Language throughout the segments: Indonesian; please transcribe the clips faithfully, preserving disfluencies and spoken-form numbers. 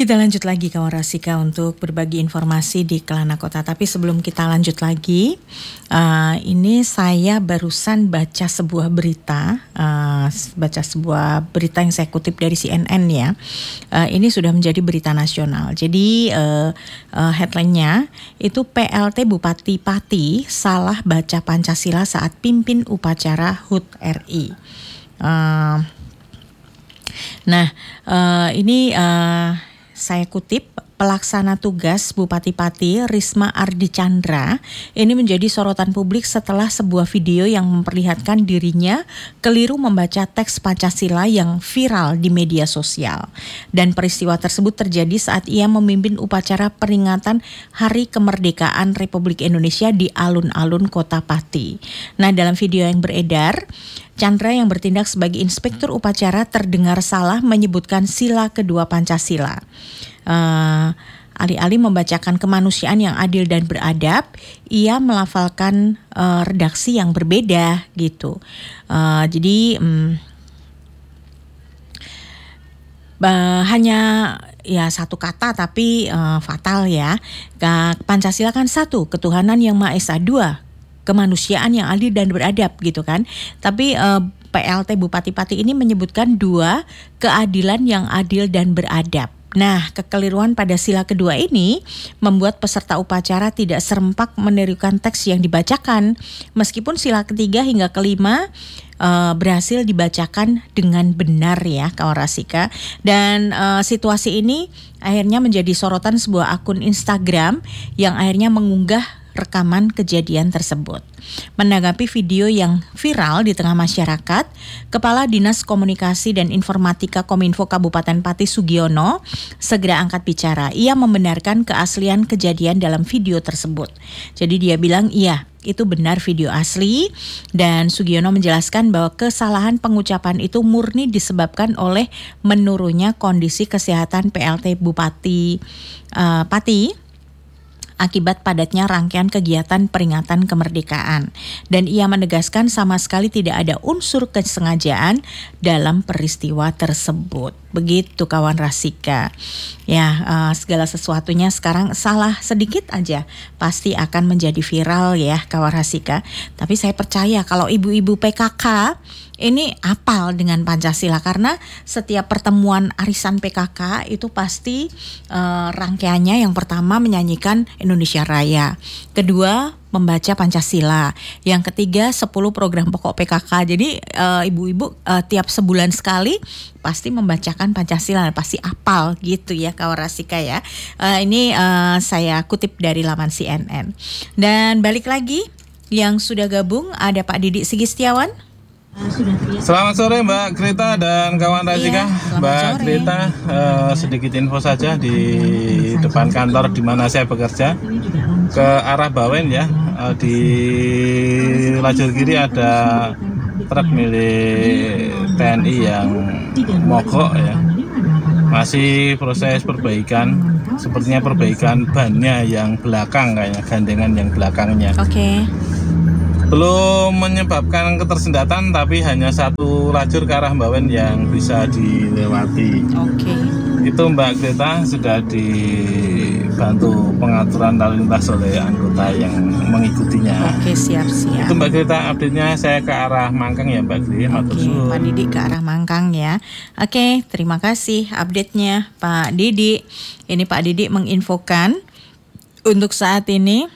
Kita lanjut lagi kawan Rasika untuk berbagi informasi di Kelana Kota. Tapi sebelum kita lanjut lagi, uh, ini saya barusan baca sebuah berita, uh, baca sebuah berita yang saya kutip dari C N N ya. Uh, ini sudah menjadi berita nasional. Jadi uh, uh, headline-nya itu P L T Bupati Pati salah baca Pancasila saat pimpin upacara H U T R I. Uh, nah uh, ini uh, saya kutip, pelaksana tugas Bupati Pati Risma Ardi Chandra ini menjadi sorotan publik setelah sebuah video yang memperlihatkan dirinya keliru membaca teks Pancasila yang viral di media sosial. Dan peristiwa tersebut terjadi saat ia memimpin upacara peringatan Hari Kemerdekaan Republik Indonesia di alun-alun Kota Pati. Nah, dalam video yang beredar, Chandra yang bertindak sebagai inspektur upacara terdengar salah menyebutkan sila kedua Pancasila. Uh, alih-alih membacakan kemanusiaan yang adil dan beradab, ia melafalkan uh, redaksi yang berbeda gitu. Uh, jadi um, uh, hanya ya satu kata tapi uh, fatal ya. Pancasila kan satu, ketuhanan yang Maha Esa. Dua, kemanusiaan yang adil dan beradab gitu kan. Tapi uh, P L T Bupati Pati ini menyebutkan dua, keadilan yang adil dan beradab. Nah, kekeliruan pada sila kedua ini membuat peserta upacara tidak serempak menirukan teks yang dibacakan. Meskipun sila ketiga hingga kelima uh, berhasil dibacakan dengan benar ya kawan Rasika. Dan uh, situasi ini akhirnya menjadi sorotan sebuah akun Instagram yang akhirnya mengunggah rekaman kejadian tersebut. Menanggapi video yang viral di tengah masyarakat, Kepala Dinas Komunikasi dan Informatika Kominfo Kabupaten Pati Sugiono segera angkat bicara. Ia membenarkan keaslian kejadian dalam video tersebut. Jadi dia bilang iya, itu benar video asli, dan Sugiono menjelaskan bahwa kesalahan pengucapan itu murni disebabkan oleh menurunnya kondisi kesehatan P L T Bupati uh, Pati akibat padatnya rangkaian kegiatan peringatan kemerdekaan. Dan ia menegaskan sama sekali tidak ada unsur kesengajaan dalam peristiwa tersebut. Begitu kawan Rasika. Ya, uh, segala sesuatunya sekarang salah sedikit aja pasti akan menjadi viral ya kawan Rasika. Tapi saya percaya kalau ibu-ibu P K K ini apal dengan Pancasila, karena setiap pertemuan arisan P K K itu pasti uh, rangkaiannya yang pertama menyanyikan Indonesia Raya, kedua membaca Pancasila, yang ketiga sepuluh program pokok P K K. Jadi uh, ibu-ibu uh, tiap sebulan sekali pasti membacakan Pancasila, pasti apal gitu ya kawan Rasika ya. Uh, ini uh, saya kutip dari laman C N N. Dan balik lagi yang sudah gabung ada Pak Didi Sigistiawan. Selamat sore Mbak Greta dan kawan Rasika. Iya, Mbak sore. Greta, uh, sedikit info saja di depan kantor di mana saya bekerja ke arah Bawen ya. Uh, di lajur kiri ada truk milik T N I yang mogok ya. Masih proses perbaikan, sepertinya perbaikan bannya yang belakang kayaknya, gandengan yang belakangnya. Oke. Okay. Belum menyebabkan ketersendatan, tapi hanya satu lajur ke arah Bawen yang bisa dilewati. Oke. Okay. Itu Mbak Greta sudah dibantu pengaturan lalu lintas oleh anggota yang mengikutinya. Oke, okay, siap-siap. Itu Mbak Greta update-nya, saya ke arah Mangkang ya Mbak Greta. Oke, okay, Pak Didi ke arah Mangkang ya. Oke, okay, terima kasih update-nya Pak Didi. Ini Pak Didi menginfokan untuk saat ini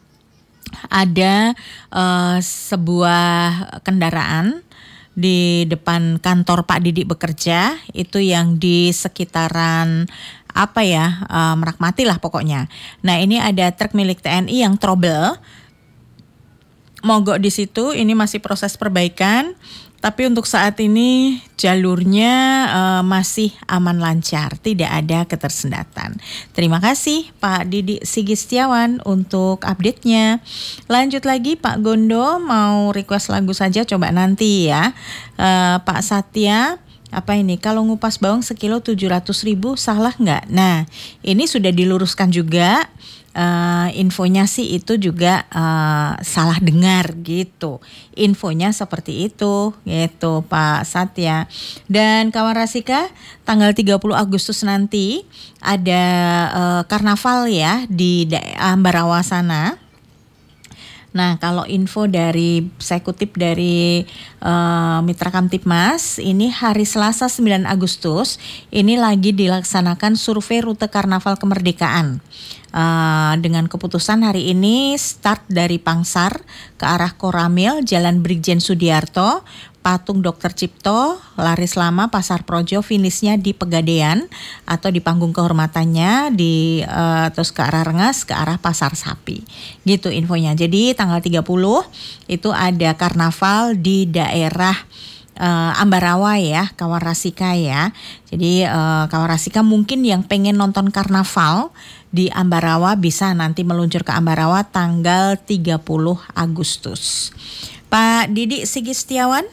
ada uh, sebuah kendaraan di depan kantor Pak Didi bekerja, itu yang di sekitaran apa ya, uh, Merakmati lah pokoknya. Nah, ini ada truk milik T N I yang trouble, mogok di situ. Ini masih proses perbaikan. Tapi untuk saat ini jalurnya uh, masih aman lancar, tidak ada ketersendatan. Terima kasih Pak Didi Sigistiawan untuk update-nya. Lanjut lagi Pak Gondo mau request lagu saja, coba nanti ya. Uh, Pak Satya, apa ini? Kalau ngupas bawang sekilo tujuh ratus ribu salah nggak? Nah, ini sudah diluruskan juga. uh, infonya sih itu juga uh, salah dengar gitu. Infonya seperti itu gitu Pak Satya. Dan kawan Rasika, tanggal tiga puluh Agustus nanti ada uh, karnaval ya di daerah Ambarawa sana. Nah, kalau info dari saya kutip dari uh, Mitra Kamtibmas, ini hari Selasa sembilan Agustus ini lagi dilaksanakan survei rute Karnaval Kemerdekaan. Uh, dengan keputusan hari ini start dari Pangsar ke arah Koramil, Jalan Brigjen Sudiarto, Patung Dokter Cipto, Laris Lama, Pasar Projo, finishnya di Pegadaian atau di panggung kehormatannya di uh, terus ke arah Rengas, ke arah Pasar Sapi. Gitu infonya. Jadi tanggal tiga puluh itu ada karnaval di daerah uh, Ambarawa ya, kawan Rasika ya. Jadi uh, kawan Rasika mungkin yang pengen nonton karnaval di Ambarawa bisa nanti meluncur ke Ambarawa tanggal tiga puluh Agustus. Pak Didi Sigi Setiawan.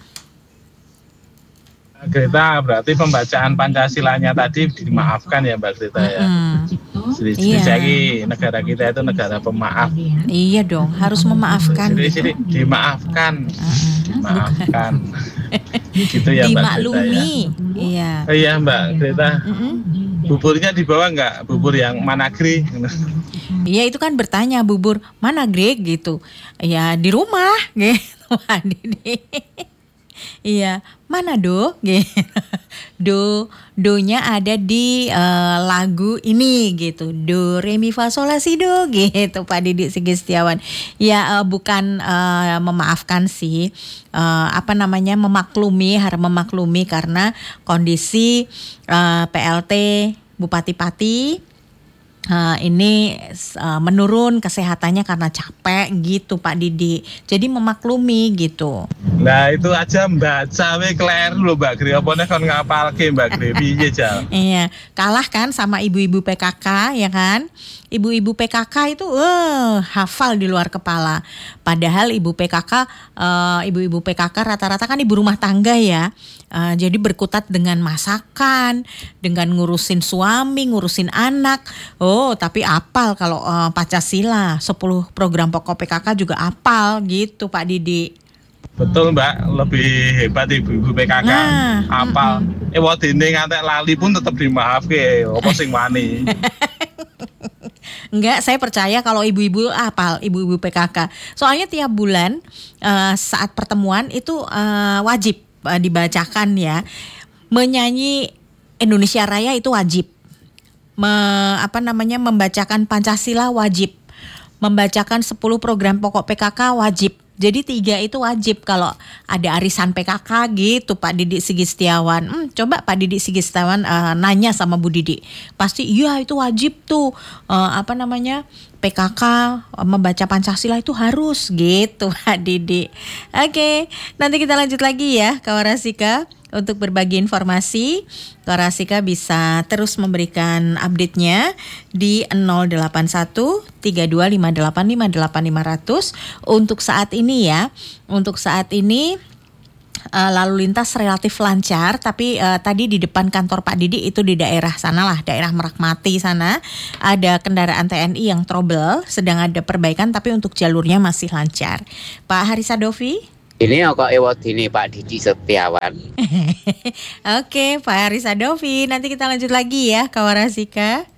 Greta, berarti pembacaan Pancasilanya tadi dimaafkan ya Mbak Greta ya. Mm-hmm. Jadi Iya. negara kita itu negara pemaaf. Iya dong, harus memaafkan. Jadi gitu. sini dimaafkan, Uh-uh. dimaafkan. Gitu ya Mbak Greta ya. Dimaklumi. Iya. Iya Mbak Greta. Mm-mm. Buburnya dibawa nggak? Bubur yang mana Gri? Iya itu kan bertanya bubur mana Greg gitu. Ya di rumah gitu Pak Didi. Iya, mana do? Gitu. Do, do-nya ada di uh, lagu ini gitu. Do, re, mi, fa, sol, la, si, do gitu Pak Didi Sigi Setiawan. Ya uh, bukan uh, memaafkan sih, uh, apa namanya memaklumi, harus memaklumi karena kondisi uh, P L T Bupati-Pati Uh, ini uh, menurun kesehatannya karena capek gitu Pak Didi. Jadi memaklumi gitu. Nah itu aja baca we kler lho Mbak Gri. Apa nek kon ngapalke Mbak Gri piye Jal? Iya, kalah kan sama ibu-ibu P K K ya kan? Ibu-ibu P K K itu eh hafal di luar kepala. Padahal ibu P K K uh, ibu-ibu P K K rata-rata kan ibu rumah tangga ya. Uh, jadi berkutat dengan masakan, dengan ngurusin suami, ngurusin anak. Oh, tapi apal kalau uh, Pancasila, sepuluh program pokok P K K juga apal gitu Pak Didi. Betul Mbak, lebih hebat ibu-ibu P K K. Nah, apal. Eh wadene ngantek lali pun tetap dimaafke. Apa sing wani? Enggak, saya percaya kalau ibu-ibu apal, ibu-ibu P K K. Soalnya tiap bulan uh, saat pertemuan itu uh, wajib uh, dibacakan ya. Menyanyi Indonesia Raya itu wajib. Me, apa namanya membacakan Pancasila wajib. Membacakan sepuluh program pokok P K K wajib. Jadi tiga itu wajib kalau ada arisan P K K gitu Pak Didi Sigi Setiawan. Hmm, coba Pak Didi Sigi Setiawan uh, nanya sama Bu Didi. Pasti iya itu wajib tuh. Uh, apa namanya P K K uh, membaca Pancasila itu harus gitu Pak Didi. Oke, nanti kita lanjut lagi ya kawan Rasika. Untuk berbagi informasi, Kawan Rasika bisa terus memberikan update-nya di nol delapan satu tiga dua lima delapan lima delapan lima nol nol. Untuk saat ini ya, untuk saat ini uh, lalu lintas relatif lancar, tapi uh, tadi di depan kantor Pak Didi itu di daerah sana lah, daerah Merakmati sana, ada kendaraan T N I yang trouble, sedang ada perbaikan, tapi untuk jalurnya masih lancar. Pak Harisa Dovi? Ini kok ewot ini Pak Didi Setiawan. Oke, Pak Harisa Dovi. Nanti kita lanjut lagi ya, kawan Rasika.